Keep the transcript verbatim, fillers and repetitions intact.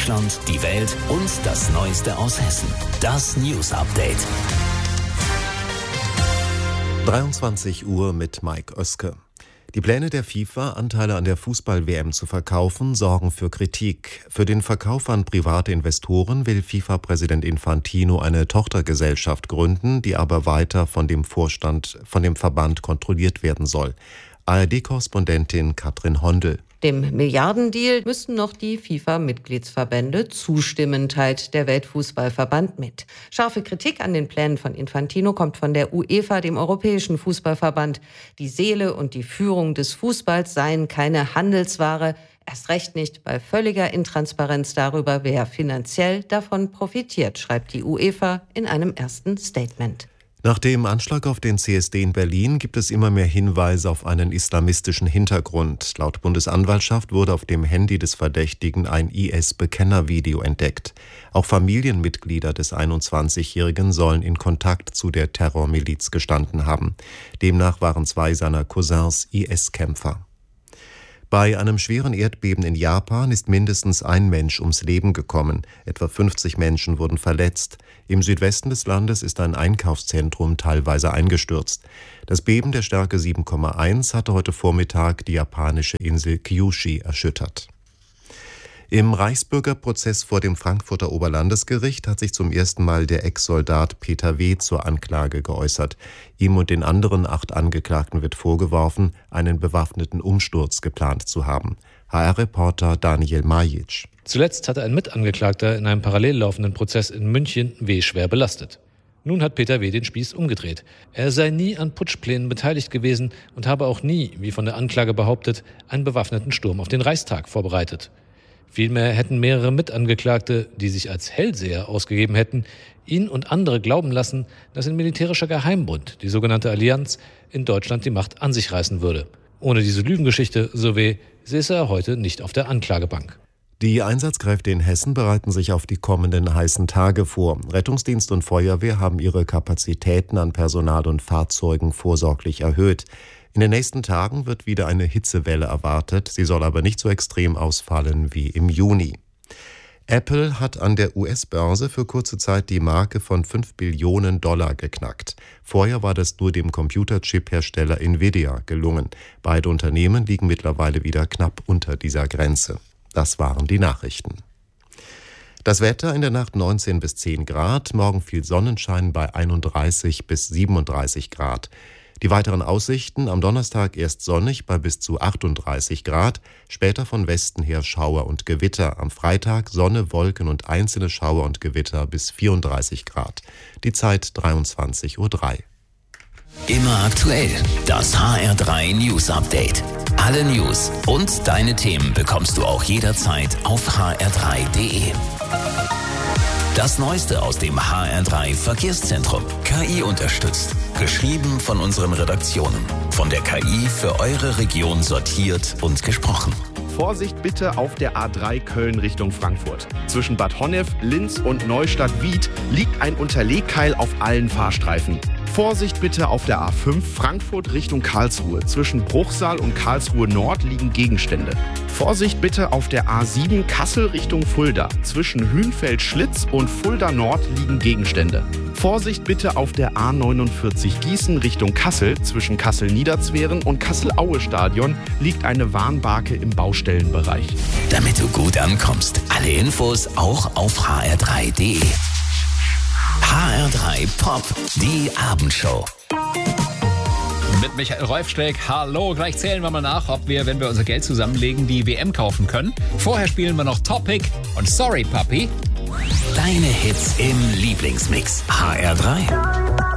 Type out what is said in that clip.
Deutschland, die Welt und das Neueste aus Hessen. Das News Update. dreiundzwanzig Uhr mit Mike Oeske. Die Pläne der FIFA, Anteile an der Fußball-W M zu verkaufen, sorgen für Kritik. Für den Verkauf an private Investoren will FIFA-Präsident Infantino eine Tochtergesellschaft gründen, die aber weiter von dem Vorstand, von dem Verband kontrolliert werden soll. A R D-Korrespondentin Katrin Hondel. Dem Milliardendeal müssen noch die FIFA-Mitgliedsverbände zustimmen, teilt der Weltfußballverband mit. Scharfe Kritik an den Plänen von Infantino kommt von der UEFA, dem Europäischen Fußballverband. Die Seele und die Führung des Fußballs seien keine Handelsware, erst recht nicht bei völliger Intransparenz darüber, wer finanziell davon profitiert, schreibt die UEFA in einem ersten Statement. Nach dem Anschlag auf den C S D in Berlin gibt es immer mehr Hinweise auf einen islamistischen Hintergrund. Laut Bundesanwaltschaft wurde auf dem Handy des Verdächtigen ein I S-Bekennervideo entdeckt. Auch Familienmitglieder des einundzwanzigjährigen sollen in Kontakt zu der Terrormiliz gestanden haben. Demnach waren zwei seiner Cousins I S-Kämpfer. Bei einem schweren Erdbeben in Japan ist mindestens ein Mensch ums Leben gekommen. Etwa fünfzig Menschen wurden verletzt. Im Südwesten des Landes ist ein Einkaufszentrum teilweise eingestürzt. Das Beben der Stärke sieben Komma eins hatte heute Vormittag die japanische Insel Kyushu erschüttert. Im Reichsbürgerprozess vor dem Frankfurter Oberlandesgericht hat sich zum ersten Mal der Ex-Soldat Peter W. zur Anklage geäußert. Ihm und den anderen acht Angeklagten wird vorgeworfen, einen bewaffneten Umsturz geplant zu haben. H R-Reporter Daniel Majic. Zuletzt hatte ein Mitangeklagter in einem parallel laufenden Prozess in München W. schwer belastet. Nun hat Peter W. den Spieß umgedreht. Er sei nie an Putschplänen beteiligt gewesen und habe auch nie, wie von der Anklage behauptet, einen bewaffneten Sturm auf den Reichstag vorbereitet. Vielmehr hätten mehrere Mitangeklagte, die sich als Hellseher ausgegeben hätten, ihn und andere glauben lassen, dass ein militärischer Geheimbund, die sogenannte Allianz, in Deutschland die Macht an sich reißen würde. Ohne diese Lügengeschichte, so weh, säße er heute nicht auf der Anklagebank. Die Einsatzkräfte in Hessen bereiten sich auf die kommenden heißen Tage vor. Rettungsdienst und Feuerwehr haben ihre Kapazitäten an Personal und Fahrzeugen vorsorglich erhöht. In den nächsten Tagen wird wieder eine Hitzewelle erwartet. Sie soll aber nicht so extrem ausfallen wie im Juni. Apple hat an der U S-Börse für kurze Zeit die Marke von fünf Billionen Dollar geknackt. Vorher war das nur dem Computerchip-Hersteller Nvidia gelungen. Beide Unternehmen liegen mittlerweile wieder knapp unter dieser Grenze. Das waren die Nachrichten. Das Wetter in der Nacht neunzehn bis zehn Grad, morgen viel Sonnenschein bei einunddreißig bis siebenunddreißig Grad. Die weiteren Aussichten: am Donnerstag erst sonnig bei bis zu achtunddreißig Grad, später von Westen her Schauer und Gewitter. Am Freitag Sonne, Wolken und einzelne Schauer und Gewitter bis vierunddreißig Grad. Die Zeit dreiundzwanzig Uhr drei. Immer aktuell, das H R drei News Update. Alle News und deine Themen bekommst du auch jederzeit auf h r drei punkt d e. Das Neueste aus dem H R drei Verkehrszentrum. K I unterstützt. Geschrieben von unseren Redaktionen. Von der K I für eure Region sortiert und gesprochen. Vorsicht bitte auf der A drei Köln Richtung Frankfurt. Zwischen Bad Honnef, Linz und Neustadt-Wied liegt ein Unterlegkeil auf allen Fahrstreifen. Vorsicht bitte auf der A fünf Frankfurt Richtung Karlsruhe. Zwischen Bruchsal und Karlsruhe Nord liegen Gegenstände. Vorsicht bitte auf der A sieben Kassel Richtung Fulda. Zwischen Hünfeld-Schlitz und Fulda Nord liegen Gegenstände. Vorsicht bitte auf der A neunundvierzig Gießen Richtung Kassel. Zwischen Kassel-Niederzweren und Kassel-Aue-Stadion liegt eine Warnbarke im Baustellenbereich. Damit du gut ankommst, alle Infos auch auf h r drei punkt d e. H R drei Pop, die Abendshow. Mit Michael Räufstreck. Hallo, gleich zählen wir mal nach, ob wir, wenn wir unser Geld zusammenlegen, die W M kaufen können. Vorher spielen wir noch Topic und Sorry Puppy. Deine Hits im Lieblingsmix. H R drei.